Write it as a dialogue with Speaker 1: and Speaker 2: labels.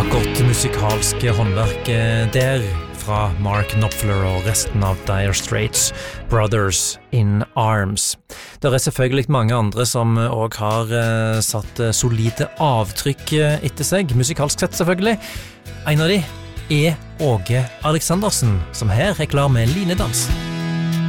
Speaker 1: Godt musikalske håndverk der fra Mark Knopfler og resten av Dire Straits, Brothers in Arms. Det selvfølgelig mange andre som også har satt solide avtrykk etter seg, musikalsk sett selvfølgelig. En av de Åge Aleksandersen, som her klar med linedans.